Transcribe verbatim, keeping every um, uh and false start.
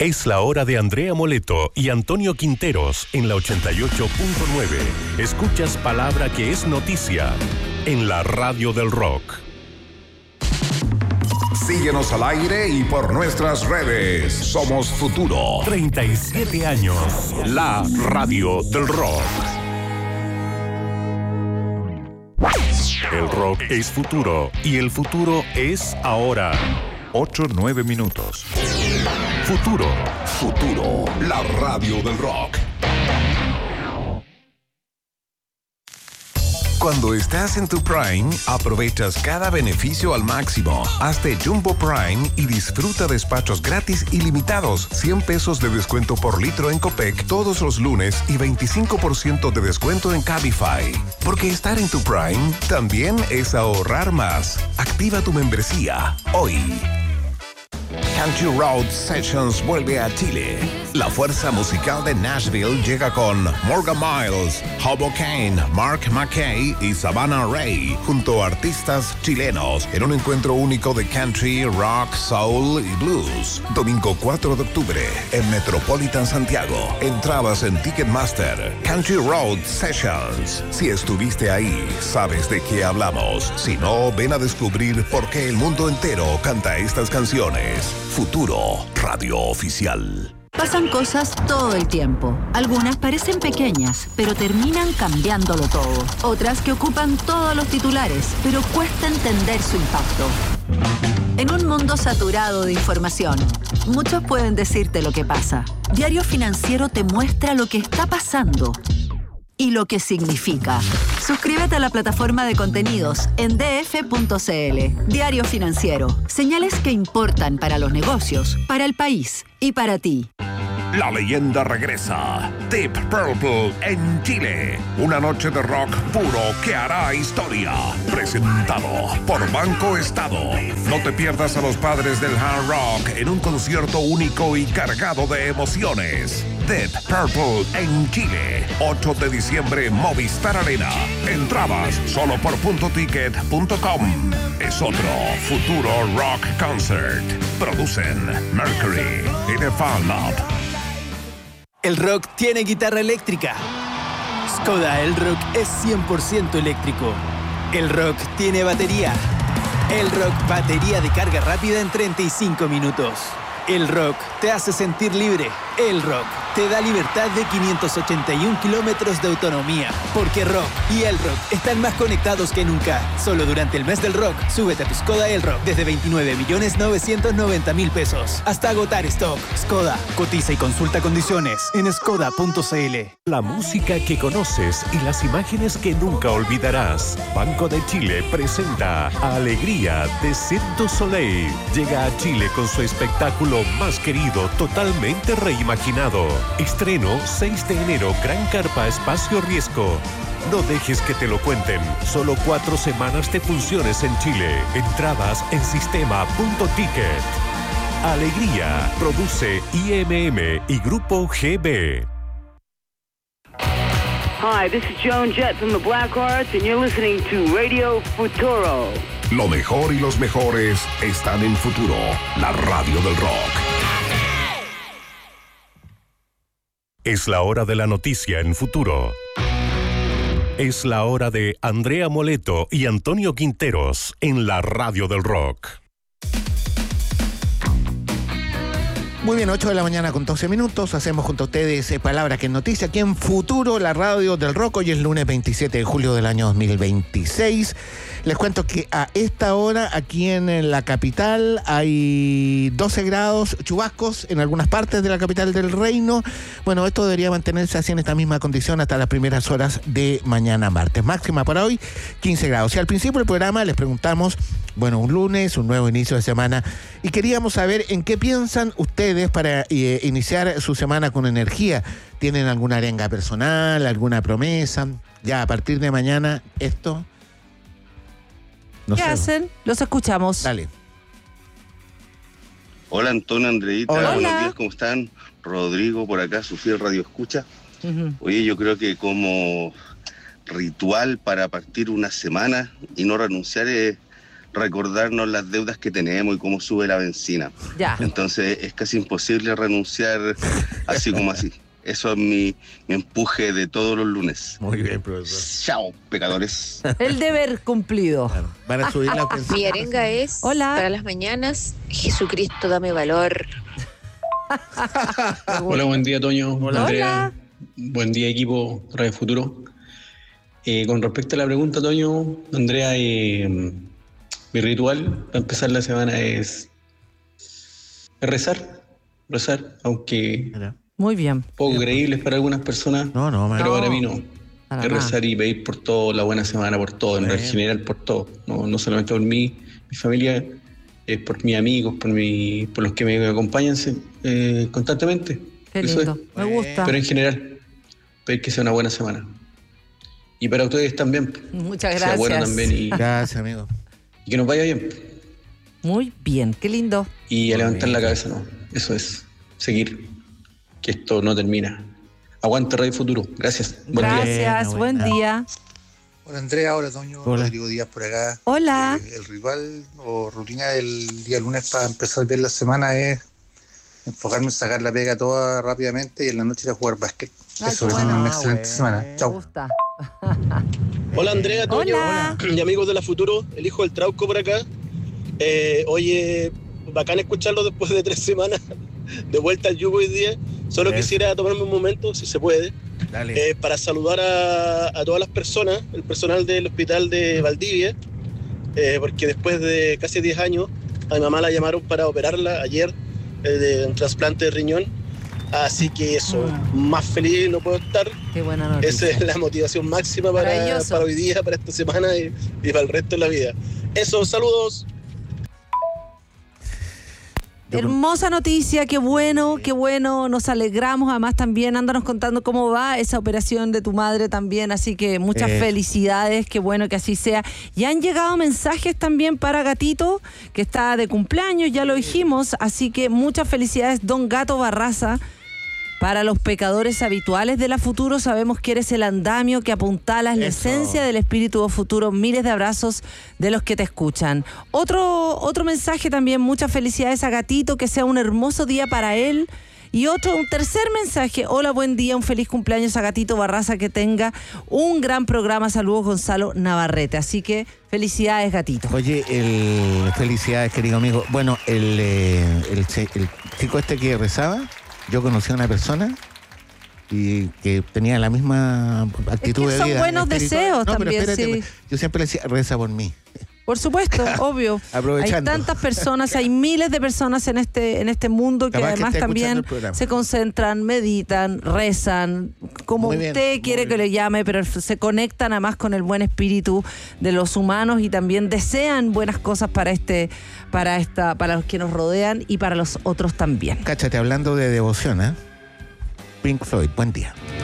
Es la hora de Andrea Moleto y Antonio Quinteros en la ochenta y ocho punto nueve. Escuchas palabra que es noticia en la radio del rock. Síguenos al aire y por nuestras redes. Somos Futuro. treinta y siete años. La radio del rock. El rock es futuro y el futuro es ahora. ocho, nueve minutos. Futuro. Futuro, la radio del rock. Cuando estás en tu Prime, aprovechas cada beneficio al máximo. Hazte Jumbo Prime y disfruta despachos gratis ilimitados. cien pesos de descuento por litro en Copec todos los lunes y veinticinco por ciento de descuento en Cabify. Porque estar en tu Prime también es ahorrar más. Activa tu membresía hoy. Country Road Sessions vuelve a Chile. La fuerza musical de Nashville llega con Morgan Miles, Hobo Kane, Mark McKay y Savannah Ray, junto a artistas chilenos, en un encuentro único de country, rock, soul y blues. Domingo cuatro de octubre, en Metropolitan Santiago. Entradas en Ticketmaster. Country Road Sessions. Si estuviste ahí, sabes de qué hablamos. Si no, ven a descubrir por qué el mundo entero canta estas canciones. Futuro, radio oficial. Pasan cosas todo el tiempo. Algunas parecen pequeñas, pero terminan cambiándolo todo. Otras que ocupan todos los titulares, pero cuesta entender su impacto. En un mundo saturado de información, muchos pueden decirte lo que pasa. Diario Financiero te muestra lo que está pasando y lo que significa. Suscríbete a la plataforma de contenidos en d f punto c l. Diario Financiero. Señales que importan para los negocios, para el país y para ti. La leyenda regresa. Deep Purple en Chile. Una noche de rock puro que hará historia. Presentado por Banco Estado. No te pierdas a los padres del hard rock en un concierto único y cargado de emociones. Deep Purple en Chile. ocho de diciembre, Movistar Arena. Entradas solo por punto ticket punto com. Es otro Futuro Rock Concert. Producen Mercury y The Fan Lab. El rock tiene guitarra eléctrica. Skoda El Rock es cien por ciento eléctrico. El rock tiene batería. El rock batería de carga rápida en treinta y cinco minutos. El rock te hace sentir libre. El rock te da libertad de quinientos ochenta y un kilómetros de autonomía. Porque rock y el rock están más conectados que nunca. Solo durante el mes del rock, súbete a tu Skoda El Rock desde veintinueve millones novecientos noventa mil pesos. Hasta agotar stock. Skoda, cotiza y consulta condiciones en skoda punto c l. La música que conoces y las imágenes que nunca olvidarás. Banco de Chile presenta Alegría de Cirque du Soleil. Llega a Chile con su espectáculo más querido, totalmente reimaginado. Estreno seis de enero, Gran Carpa Espacio Riesgo. No dejes que te lo cuenten. Solo cuatro semanas de funciones en Chile. Entradas en sistema punto ticket. Alegría. Produce I M M y Grupo G B. Hi, this is Joan Jett from the Blackhearts and you're listening to Radio Futuro. Lo mejor y los mejores están en Futuro, la radio del rock. Es la hora de la noticia en Futuro. Es la hora de Andrea Moleto y Antonio Quinteros en la radio del rock. Muy bien, ocho de la mañana con doce minutos. Hacemos junto a ustedes eh, Palabra que es noticia aquí en Futuro, la radio del rock. Hoy es lunes veintisiete de julio del año dos mil veintiséis. Les cuento que a esta hora aquí en la capital hay doce grados chubascos en algunas partes de la capital del reino. Bueno, esto debería mantenerse así en esta misma condición hasta las primeras horas de mañana martes. Máxima para hoy, quince grados. Y al principio del programa les preguntamos, bueno, un lunes, un nuevo inicio de semana, y queríamos saber en qué piensan ustedes para eh, iniciar su semana con energía. ¿Tienen alguna arenga personal, alguna promesa? Ya a partir de mañana esto... No ¿Qué sé. hacen? Los escuchamos. Dale. Hola Antonio, Andreita, Hola. buenos días, ¿cómo están? Rodrigo por acá, su fiel radio escucha. Uh-huh. Oye, yo creo que como ritual para partir una semana y no renunciar es recordarnos las deudas que tenemos y cómo sube la benzina. Ya. Entonces es casi imposible renunciar así como así. Eso es mi, mi empuje de todos los lunes. Muy bien, profesor. Chao, pecadores. El deber cumplido. Claro, van a subir la pensión. Mi arenga es, Hola. para las mañanas, Jesucristo, dame valor. Hola, buen día, Toño. Hola. Andrea. Buen día, equipo Radio Futuro. Eh, con respecto a la pregunta, Toño, Andrea, eh, mi ritual para empezar la semana es, es rezar, rezar, aunque Mira. Muy bien. poco creíbles para algunas personas, No, no, pero no. para mí no. Para Es nada. rezar y pedir por todo, la buena semana por todo, en Bueno. general por todo, no, no solamente por mí, mi familia, es por mis amigos, por mi, por los que me acompañan eh, constantemente. Qué Eso lindo. es. Me gusta. Pero en general, pedir que sea una buena semana. Y para ustedes también, Muchas que sea bueno gracias. también y, Gracias, amigo. y que nos vaya bien. Muy bien, qué lindo. Y a Muy levantar bien. la cabeza, no. Eso es, seguir, que esto no termina. Aguante Radio Futuro. Gracias. Buen día. Gracias, Bueno, buen bueno. día. Hola Andrea, hola Toño, Hola. Rodrigo Díaz por acá. Hola. Eh, el ritual o rutina del día lunes para empezar bien la semana es enfocarme en sacar la pega toda rápidamente y en la noche ir a jugar básquet. Ay, Eso qué es bueno. una Ah, excelente bueno. semana. Me Chao. gusta. Hola Andrea, Toño Hola. y amigos de la Futuro, el hijo del Trauco por acá. Eh, oye, bacán escucharlo después de tres semanas de vuelta al yugo hoy día. Solo Eso. quisiera tomarme un momento, si se puede, Dale. eh, para saludar a, a todas las personas, el personal del hospital de Valdivia, eh, porque después de casi diez años a mi mamá la llamaron para operarla ayer eh, de un trasplante de riñón. Así que eso, más feliz no puedo estar. Qué buena noticia. Esa es la motivación máxima para, Maravilloso. para hoy día, para esta semana y, y para el resto de la vida. Eso, saludos. Hermosa noticia, qué bueno, qué bueno, nos alegramos, además también ándanos contando cómo va esa operación de tu madre también, así que muchas Eso. felicidades, qué bueno que así sea. Y han llegado mensajes también para Gatito, que está de cumpleaños, ya lo dijimos, así que muchas felicidades, don Gato Barraza. Para los pecadores habituales de la Futuro, sabemos que eres el andamio que apuntalas la Eso. esencia del espíritu Futuro. Miles de abrazos de los que te escuchan. Otro, otro mensaje también, muchas felicidades a Gatito, que sea un hermoso día para él. Y otro, un tercer mensaje, hola, buen día, un feliz cumpleaños a Gatito Barraza, que tenga un gran programa. Saludos, Gonzalo Navarrete. Así que felicidades, Gatito. Oye, el, felicidades, querido amigo. Bueno, el, eh, el, che- el chico este que rezaba, yo conocí a una persona y que tenía la misma actitud Es que de son vida. buenos espiritual. deseos No, pero también, espérate, sí. yo siempre le decía, reza por mí. Por supuesto, obvio. Aprovechando. Hay tantas personas, hay miles de personas en este en este mundo que Capaz que además esté escuchando también el programa. se concentran, meditan, rezan, como Muy bien, usted muy quiere bien. que le llame, pero se conectan además con el buen espíritu de los humanos y también desean buenas cosas para este, para esta, para los que nos rodean y para los otros también. Cáchate, hablando de devoción, ¿eh? Pink Floyd, buen día.